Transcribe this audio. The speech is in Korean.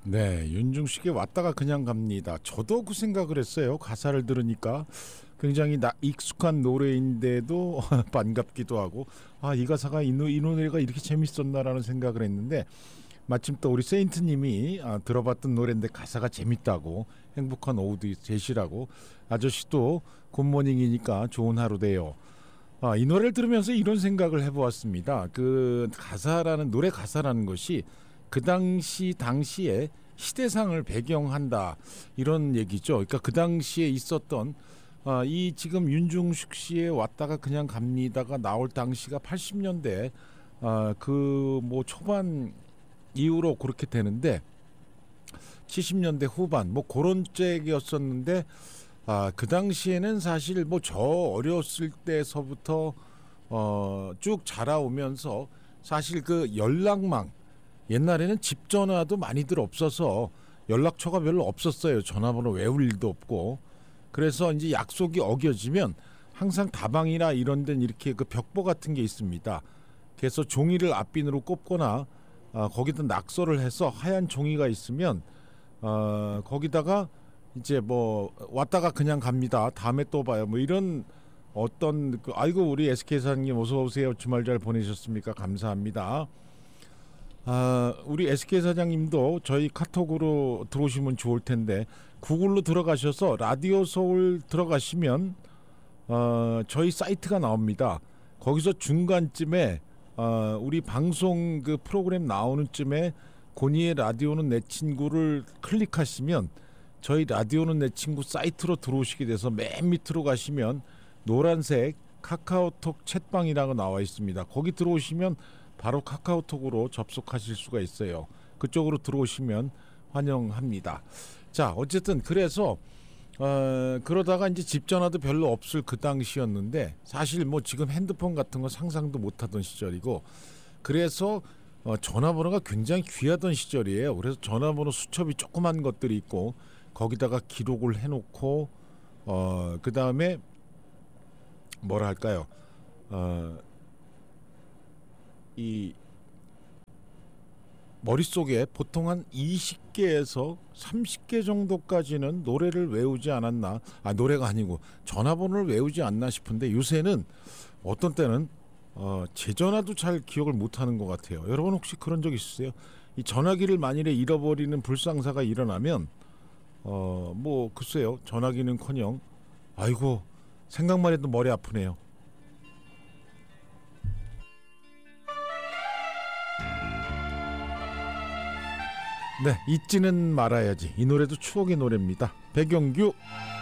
네, 윤중식의 왔다가 그냥 갑니다. 저도 그 생각을 했어요. 가사를 들으니까 굉장히 익숙한 노래인데도 반갑기도 하고, 이 가사가 이 노래가 이렇게 재밌었나라는 생각을 했는데, 마침 또 우리 세인트님이 들어봤던 노래인데 가사가 재밌다고, 행복한 오후도 제시라고, 아저씨도 굿모닝이니까 좋은 하루 돼요. 이 노래를 들으면서 이런 생각을 해보았습니다. 그 노래 가사라는 것이 그 당시에 시대상을 배경한다, 이런 얘기죠. 그러니까 그 당시에 있었던 이 지금 윤중식 씨의 왔다가 그냥 갑니다가 나올 당시가 80년대 그 뭐 초반 이후로 그렇게 되는데, 70년대 후반 뭐 그런 째였었는데, 그 당시에는 사실 뭐 저 어렸을 때서부터 쭉 자라오면서 사실 그 연락망, 옛날에는 집 전화도 많이들 없어서 연락처가 별로 없었어요. 전화번호 외울 일도 없고. 그래서 이제 약속이 어겨지면 항상 다방이나 이런 데는 이렇게 그 벽보 같은 게 있습니다. 그래서 종이를 앞비누로 꼽거나 거기다 낙서를 해서 하얀 종이가 있으면 거기다가 이제 뭐 왔다가 그냥 갑니다, 다음에 또 봐요, 뭐 이런 어떤 아이고 우리 SK 사장님 어서 오세요, 주말 잘 보내셨습니까, 감사합니다. 우리 SK 사장님도 저희 카톡으로 들어오시면 좋을 텐데, 구글로 들어가셔서 라디오 서울 들어가시면 저희 사이트가 나옵니다. 거기서 중간쯤에 우리 방송 그 프로그램 나오는 쯤에 고니의 라디오는 내 친구를 클릭하시면 저희 라디오는 내 친구 사이트로 들어오시게 돼서 맨 밑으로 가시면 노란색 카카오톡 챗방이라고 나와 있습니다. 거기 들어오시면 바로 카카오톡으로 접속하실 수가 있어요. 그쪽으로 들어오시면 환영합니다. 자, 어쨌든 그래서 그러다가 이제 집 전화도 별로 없을 그 당시였는데, 사실 뭐 지금 핸드폰 같은 거 상상도 못하던 시절이고, 그래서 전화번호가 굉장히 귀하던 시절이에요. 그래서 전화번호 수첩이 조그만 것들이 있고 거기다가 기록을 해놓고 그 다음에 뭐라 할까요? 이 머릿속에 보통 한 20개에서 30개 정도까지는 노래를 외우지 않았나, 노래가 아니고 전화번호를 외우지 않나 싶은데, 요새는 어떤 때는 제 전화도 잘 기억을 못하는 것 같아요. 여러분 혹시 그런 적 있으세요? 이 전화기를 만일에 잃어버리는 불상사가 일어나면 뭐 글쎄요, 전화기는커녕 아이고 생각만 해도 머리 아프네요. 네, 잊지는 말아야지. 이 노래도 추억의 노래입니다. 백영규.